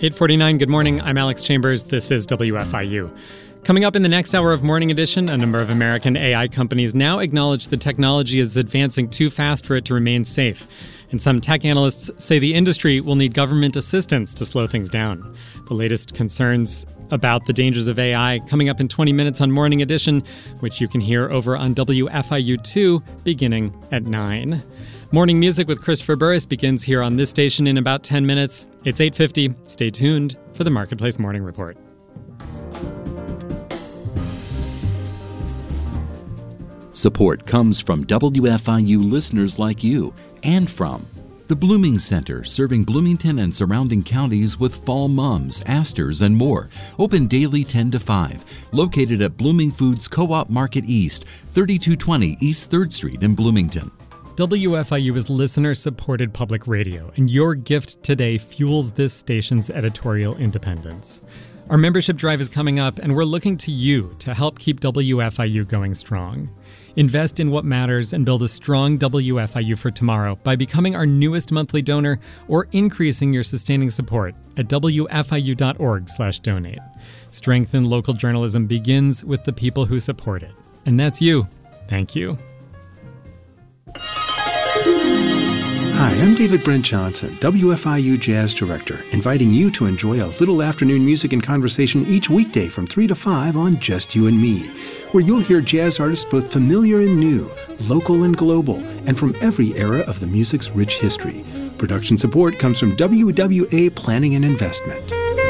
8:49, good morning. I'm Alex Chambers. This is WFIU. Coming up in the next hour of Morning Edition, a number of American AI companies now acknowledge the technology is advancing too fast for it to remain safe. And some tech analysts say the industry will need government assistance to slow things down. The latest concerns about the dangers of AI coming up in 20 minutes on Morning Edition, which you can hear over on WFIU2 beginning at 9. Morning Music with Christopher Burris begins here on this station in about 10 minutes. It's 8:50. Stay tuned for the Marketplace Morning Report. Support comes from WFIU listeners like you and from the Blooming Center, serving Bloomington and surrounding counties with fall mums, asters, and more. Open daily 10 to 5. Located at Blooming Foods Co-op Market East, 3220 East 3rd Street in Bloomington. WFIU is listener-supported public radio, and your gift today fuels this station's editorial independence. Our membership drive is coming up, and we're looking to you to help keep WFIU going strong. Invest in what matters and build a strong WFIU for tomorrow by becoming our newest monthly donor or increasing your sustaining support at WFIU.org/donate. Strength in local journalism begins with the people who support it. And that's you. Thank you. Hi, I'm David Brent Johnson, WFIU Jazz Director, inviting you to enjoy a little afternoon music and conversation each weekday from 3 to 5 on Just You and Me, where you'll hear jazz artists both familiar and new, local and global, and from every era of the music's rich history. Production support comes from WWA Planning and Investment.